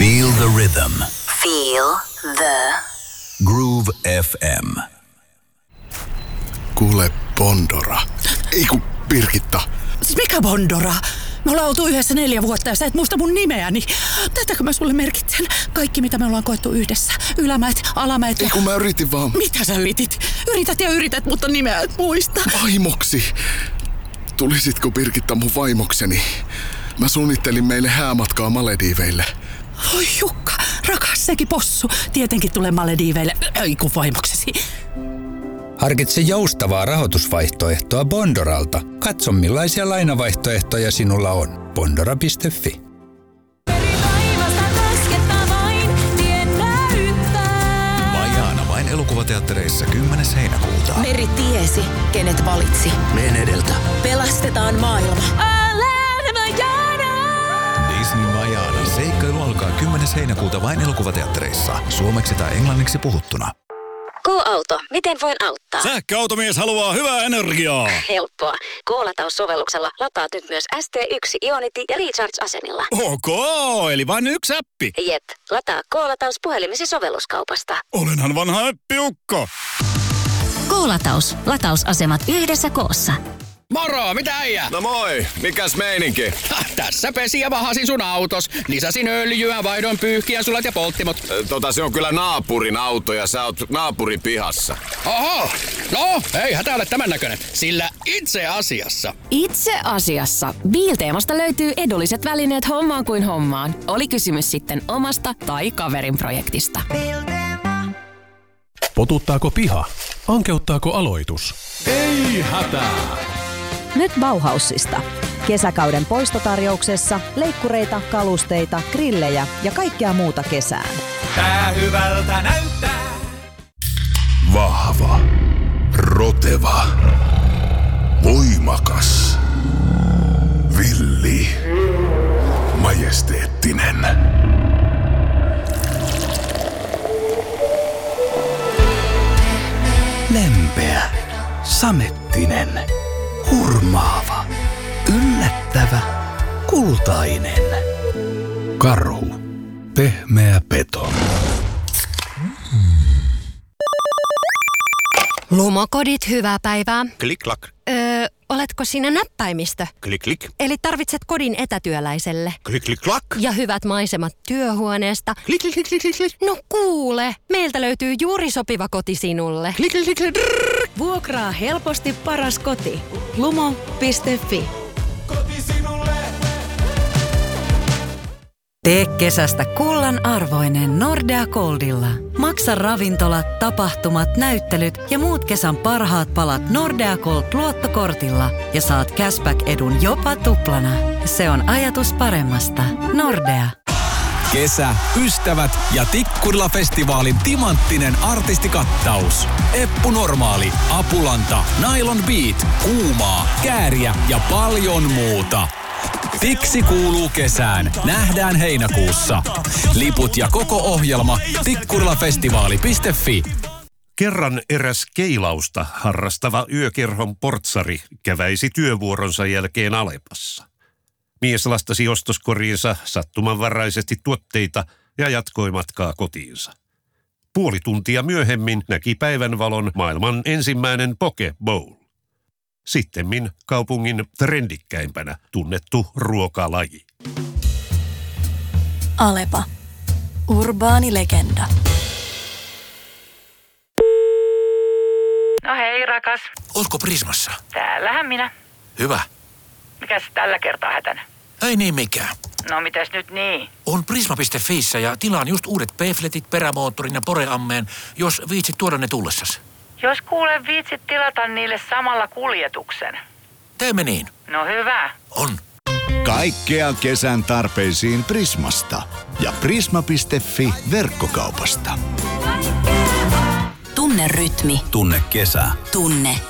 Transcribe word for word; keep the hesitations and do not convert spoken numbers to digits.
Feel the rhythm. Feel the Groove F M. Kuule, Bondora. Ei kun Birgitta. Mikä Bondora? Me ollaan oltu yhdessä neljä vuotta ja sä et muista mun nimeäni. Tätäkö mä sulle merkitsen? Kaikki, mitä me ollaan koettu yhdessä. Ylämäet, alamäet ja... Ei kun mä yritin vaan... Mitä sä yritit? Yrität ja yrität, mutta nimeä et muista. Vaimoksi. Tulisitko, Birgitta, mun vaimokseni? Mä suunnittelin meille häämatkaa Malediiveille. Oi Jukka, rakas sekin possu. Tietenkin tulee Malediiveille. Ei kun vaimoksesi. Harkitse joustavaa rahoitusvaihtoehtoa Bondoralta. Katso millaisia lainavaihtoehtoja sinulla on. Bondora piste fi. Majaana vain elokuvateattereissa kymmenes heinäkuuta. Meri tiesi, kenet valitsi. Meen edeltä. Pelastetaan maailma. Disney Majaana seikkailu alkaa kymmenes heinäkuuta vain elokuvateattereissa. Suomeksi tai englanniksi puhuttuna. Go-auto. Miten voin auttaa? Sähköautomies haluaa hyvää energiaa. Helppoa. Go-lataussovelluksella lataat nyt myös S T yksi Ionity ja Recharge-asemilla. Ok, eli vain yksi appi. Jep. Lataa Go-lataus puhelimesi sovelluskaupasta. Olenhan vanha äppiukko. Go-lataus. Latausasemat yhdessä koossa. Moro, mitä äijä? No moi, mikäs meininki? Ha, tässä pesi ja vahasin sun autos. Lisäsin öljyä, vaihdoin pyyhkiä, sulat ja polttimot. Tota se on kyllä naapurin auto ja sä oot naapurin pihassa. Oho, no ei hätä ole tämän näköinen. Sillä itse asiassa. Itse asiassa. Biilteemasta löytyy edulliset välineet hommaan kuin hommaan. Oli kysymys sitten omasta tai kaverin projektista. Potuttaako piha? Ankeuttaako aloitus? Ei hätää! Nyt Bauhausista. Kesäkauden poistotarjouksessa leikkureita, kalusteita, grillejä ja kaikkea muuta kesään. Tää hyvältä näyttää. Vahva. Roteva. Voimakas. Villi. Majesteettinen. Lempeä. Samettinen. Hurmaava. Yllättävä. Kultainen. Karhu. Pehmeä peto. Lumokodit, hyvää päivää. Klik-klak. Öö, oletko sinä näppäimistö? Klik-klik. Eli tarvitset kodin etätyöläiselle. Klik-klik-klak. Ja hyvät maisemat työhuoneesta. Klik-klik-klik-klik. No kuule, meiltä löytyy juuri sopiva koti sinulle. Klik-klik-klik. Vuokraa helposti paras koti. lumo piste fi. Koti sinulle. Tee kesästä kullan arvoinen Nordea Goldilla. Maksa ravintolat, tapahtumat, näyttelyt ja muut kesän parhaat palat Nordea Gold luottokortilla ja saat cashback-edun jopa tuplana. Se on ajatus paremmasta. Nordea. Kesä, ystävät ja Tikkurila-festivaalin timanttinen artistikattaus. Eppu Normaali, Apulanta, Nylon Beat, Kuumaa, Kääriä ja paljon muuta. Tiksi kuuluu kesään. Nähdään heinäkuussa. Liput ja koko ohjelma tikkurilafestivaali piste fi. Kerran eräs keilausta harrastava yökerhon portsari käväisi työvuoronsa jälkeen Alepassa. Mies lastasi ostoskoriinsa sattumanvaraisesti tuotteita ja jatkoi matkaa kotiinsa. Puoli tuntia myöhemmin näki päivänvalon maailman ensimmäinen poke bowl. Sittemmin kaupungin trendikkäimpänä tunnettu ruokalaji. Alepa. Urbaani legenda. No hei rakas. Ootko Prismassa? Täällähän minä. Hyvä. Mikäs tällä kertaa hätänä? Ei niin mikään. No mitäs nyt niin? On prisma piste fiissä ja tilaan just uudet pefletit, perämoottorin ja poreammeen, jos viitsit tuoda ne tullessasi. Jos kuule viitsit tilata niille samalla kuljetuksen. Teemme niin. No hyvä. On. Kaikkea kesän tarpeisiin Prismasta ja prisma piste fi verkkokaupasta. Tunne rytmi. Tunne kesä. Tunne